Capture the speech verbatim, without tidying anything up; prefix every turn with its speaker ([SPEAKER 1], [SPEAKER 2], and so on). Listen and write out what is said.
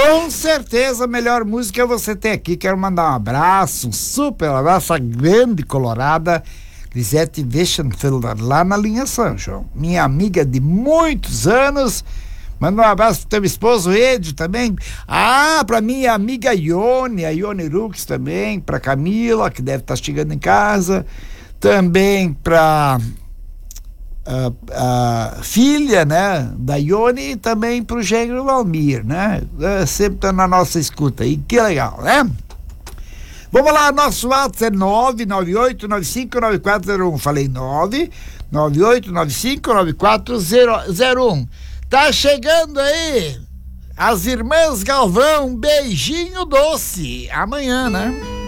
[SPEAKER 1] Com certeza, a melhor música você tem aqui. Quero mandar um abraço, um super abraço, a grande colorada Lisete Weschenfelder, lá na linha Sancho. Minha amiga de muitos anos. Manda um abraço pro teu esposo Edio também. Ah, pra minha amiga Ione, a Ione Rux também, pra Camila, que deve estar chegando em casa. Também pra a, a filha, né, da Ione, e também pro gênero Valmir, né? É, sempre tá na nossa escuta aí, que legal, né? Vamos lá, nosso WhatsApp é nove nove oito nove cinco nove quatro zero um. Falei nove nove oito nove cinco nove quatro zero um. Tá chegando aí as irmãs Galvão, beijinho doce. Amanhã, né?